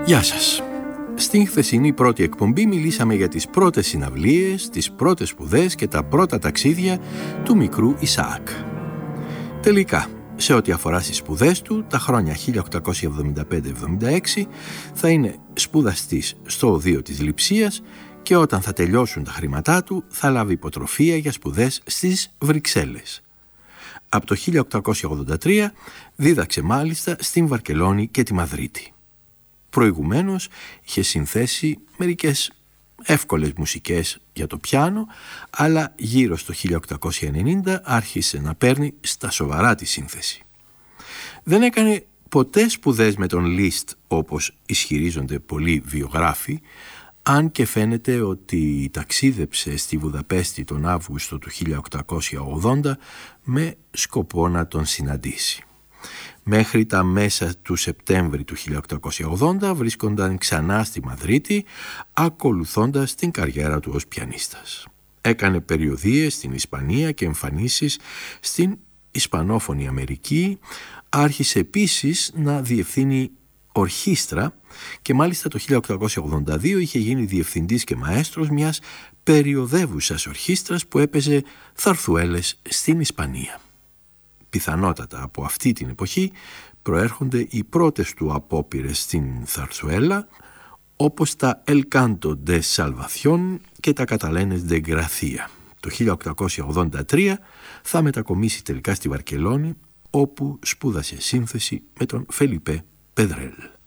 Γεια σας. Στην χθεσινή πρώτη εκπομπή μιλήσαμε για τις πρώτες συναυλίες, τις πρώτες σπουδές και τα πρώτα ταξίδια του μικρού Ισαάκ. Τελικά, σε ό,τι αφορά στις σπουδές του, τα χρόνια 1875-76 θα είναι σπουδαστής στο Οδείο της Λειψίας και όταν θα τελειώσουν τα χρήματά του θα λάβει υποτροφία για σπουδές στις Βρυξέλλες. Από το 1883 δίδαξε μάλιστα στην Βαρκελόνη και τη Μαδρίτη. Προηγουμένως είχε συνθέσει μερικές εύκολες μουσικές για το πιάνο, αλλά γύρω στο 1890 άρχισε να παίρνει στα σοβαρά τη σύνθεση. Δεν έκανε ποτέ σπουδές με τον Λίστ, όπως ισχυρίζονται πολλοί βιογράφοι, αν και φαίνεται ότι ταξίδεψε στη Βουδαπέστη τον Αύγουστο του 1880 με σκοπό να τον συναντήσει. Μέχρι τα μέσα του Σεπτέμβρη του 1880 βρίσκονταν ξανά στη Μαδρίτη, ακολουθώντας την καριέρα του ως πιανίστας. Έκανε περιοδίες στην Ισπανία και εμφανίσεις στην Ισπανόφωνη Αμερική. Άρχισε επίσης να διευθύνει ορχήστρα και μάλιστα το 1882 είχε γίνει διευθυντής και μαέστρος μιας περιοδεύουσας ορχήστρας που έπαιζε θαρθουέλες στην Ισπανία. Πιθανότατα από αυτή την εποχή προέρχονται οι πρώτες του απόπειρες στην θαρθουέλα, όπως τα El Canto de Salvación και τα Catalanes de Gracia. Το 1883 θα μετακομίσει τελικά στη Βαρκελόνη, όπου σπούδασε σύνθεση με τον Φελιπέ Πεδρέλ.